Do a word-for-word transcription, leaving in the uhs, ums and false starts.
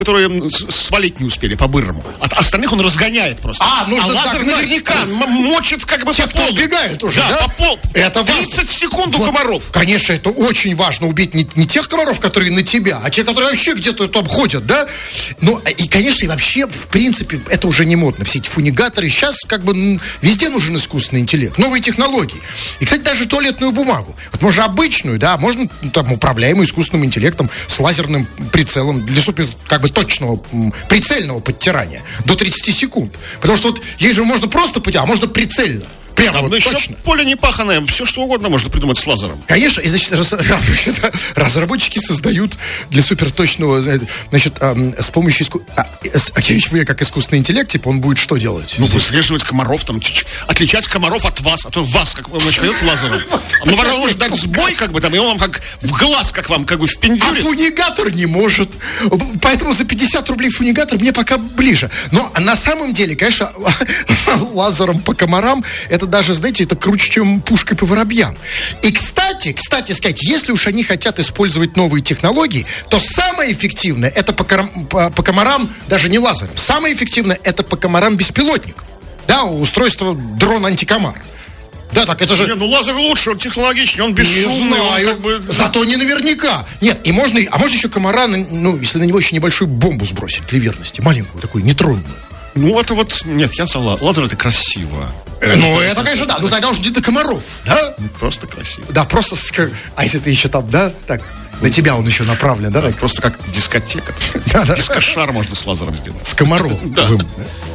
которые свалить не успели по-бырому. От остальных он разгоняет просто. А, нужно а лазер загнать. наверняка мочит как бы те, по кто полу. убегает уже, да? Да, по полу. Это тридцать важно. в секунду Вот, комаров. Конечно, это очень важно, убить не, не тех комаров, которые на тебя, а те, которые вообще где-то там ходят, да? Ну, и, конечно, и вообще, в принципе, это уже не модно. Все эти фунигаторы. Сейчас как бы м, везде нужен искусственный интеллект, новые технологии. И, кстати, даже туалетную бумагу. Вот можно обычную, да, можно ну, там управляемую искусственным интеллектом с лазерным прицелом для супер, как бы, точного, м, прицельного подтирания до тридцати секунд. Потому что вот ей же можно просто подтирать, а можно прицельно. Прямо Да, вот но еще точно. поле не паханое, все что угодно можно придумать с лазером. Конечно, и, значит, раз- разработчики создают для суперточного, значит, эм, с помощью иску... а, с- а я не понимаю, как искусственный интеллект, типа, он будет что делать? Ну, выслеживать комаров, там, чуть-чуть, отличать комаров от вас, а то вас, как он начнет лазером. Ну, потом может дать сбой, как бы там, и он вам как в глаз, как вам, как бы в А пиндюре. фунигатор не может. Поэтому за пятьдесят рублей фунигатор мне пока ближе. Но на самом деле, конечно, лазером по комарам, это даже, знаете, это круче, чем пушкой по воробьям. И, кстати, кстати сказать, если уж они хотят использовать новые технологии, то самое эффективное, это по, корам- по- по комарам, даже не лазером, самое эффективное, это по комарам беспилотник. Да, устройство дрон-антикомар. Да, так, это же... Не, ну лазер лучше, он технологичнее, он Не бесшумный, он знаю, как бы... зато не наверняка. Нет, и можно, а можно еще комара, на- ну, если на него еще небольшую бомбу сбросить для верности, маленькую, такую, нейтронную. Ну, это вот, нет, я сказал, лазер это красиво. Э, ну, это, конечно, да, ну тогда уж где-то комаров, да? Просто красиво. Да, просто, с- как- а если ты еще там, да, так, на тебя он еще направлен, да, так, Просто как дискотека. Да, да. Дискошар можно с лазером сделать. с комаров. Да. Вы-